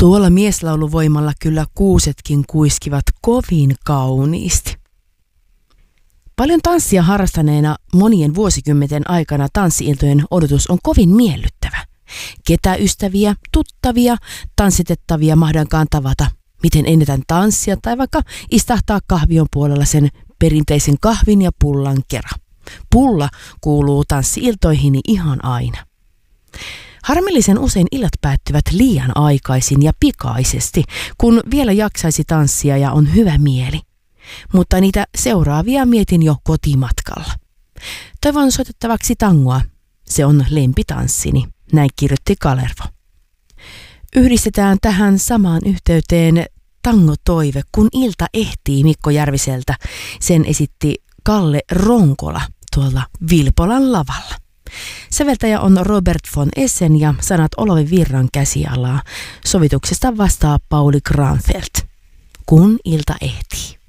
Tuolla mieslauluvoimalla kyllä kuusetkin kuiskivat kovin kauniisti. Paljon tanssia harrastaneena monien vuosikymmenten aikana tanssi-iltojen odotus on kovin miellyttävä. Ketä ystäviä, tuttavia, tanssitettavia mahdankaan tavata, miten ennetään tanssia tai vaikka istahtaa kahvion puolella sen perinteisen kahvin ja pullan kera. Pulla kuuluu tanssi-iltoihini ihan aina. Harmillisen usein illat päättyvät liian aikaisin ja pikaisesti, kun vielä jaksaisi tanssia ja on hyvä mieli. Mutta niitä seuraavia mietin jo kotimatkalla. Toivon soitettavaksi tangoa. Se on lempitanssini, näin kirjoitti Kalervo. Yhdistetään tähän samaan yhteyteen tangotoive, kun ilta ehtii Mikko Järviseltä. Sen esitti Kalle Ronkola tuolla Vilpolan lavalla. Säveltäjä on Robert von Essen ja sanat Olavi Virran käsialaa. Sovituksesta vastaa Pauli Granfeldt. Kun ilta ehtii.